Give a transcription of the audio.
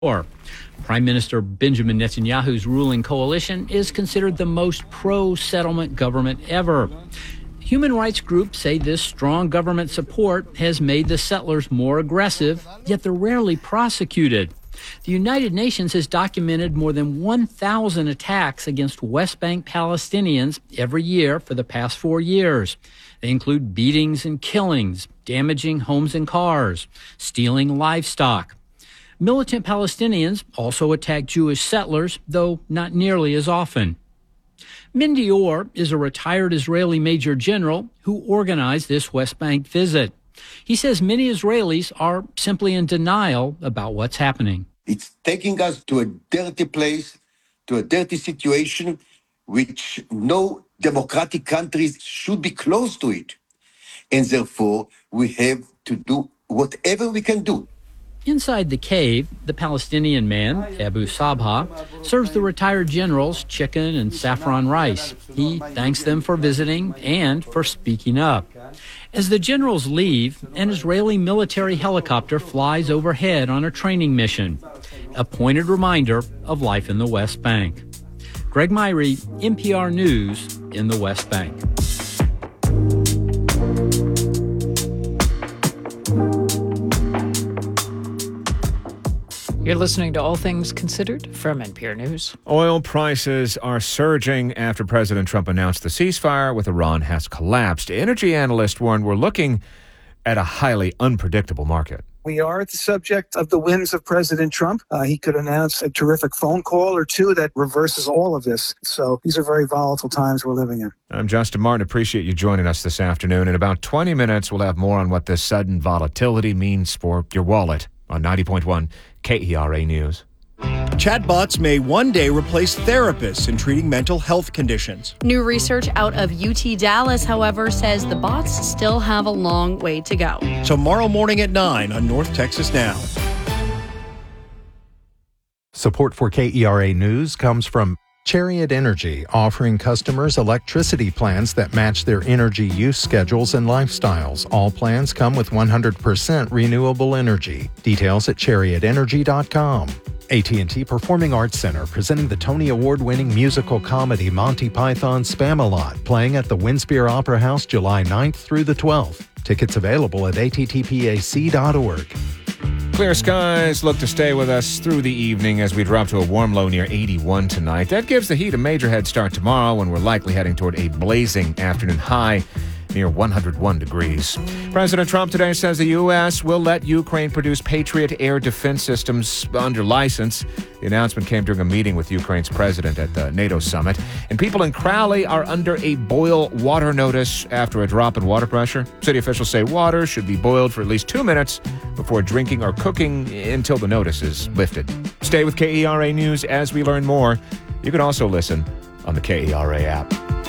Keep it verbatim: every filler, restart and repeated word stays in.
Or Prime Minister Benjamin Netanyahu's ruling coalition is considered the most pro-settlement government ever. Human rights groups say this strong government support has made the settlers more aggressive, yet they're rarely prosecuted. The United Nations has documented more than one thousand attacks against West Bank Palestinians every year for the past four years. They include beatings and killings, damaging homes and cars, stealing livestock. Militant Palestinians also attack Jewish settlers, though not nearly as often. Mindy Orr is a retired Israeli major general who organized this West Bank visit. He says many Israelis are simply in denial about what's happening. It's taking us to a dirty place, to a dirty situation, which no democratic countries should be close to it. And therefore, we have to do whatever we can do. Inside the cave, the Palestinian man, Abu Sabha, serves the retired generals chicken and saffron rice. He thanks them for visiting and for speaking up. As the generals leave, an Israeli military helicopter flies overhead on a training mission, a pointed reminder of life in the West Bank. Greg Myrie, N P R News in the West Bank. You're listening to All Things Considered from N P R News. Oil prices are surging after President Trump announced the ceasefire with Iran has collapsed. Energy analysts warn we're looking at a highly unpredictable market. We are the subject of the whims of President Trump. Uh, he could announce a terrific phone call or two that reverses all of this. So these are very volatile times we're living in. I'm Justin Martin. Appreciate you joining us this afternoon. In about twenty minutes, we'll have more on what this sudden volatility means for your wallet on ninety point one K E R A News. Chatbots may one day replace therapists in treating mental health conditions. New research out of U T Dallas, however, says the bots still have a long way to go. Tomorrow morning at nine on North Texas Now. Support for K E R A News comes from Chariot Energy, offering customers electricity plans that match their energy use schedules and lifestyles. All plans come with one hundred percent renewable energy. Details at chariot energy dot com. A T and T Performing Arts Center presenting the Tony Award-winning musical comedy Monty Python Spam-A-Lot, playing at the Winspear Opera House July ninth through the twelfth. Tickets available at A T T P A C dot org. Clear skies look to stay with us through the evening as we drop to a warm low near eighty-one tonight. That gives the heat a major head start tomorrow when we're likely heading toward a blazing afternoon high near one hundred one degrees. President Trump today says the U S will let Ukraine produce Patriot air defense systems under license. The announcement came during a meeting with Ukraine's president at the NATO summit. And people in Crowley are under a boil water notice after a drop in water pressure. City officials say water should be boiled for at least two minutes before drinking or cooking until the notice is lifted. Stay with K E R A News as we learn more. You can also listen on the K E R A app.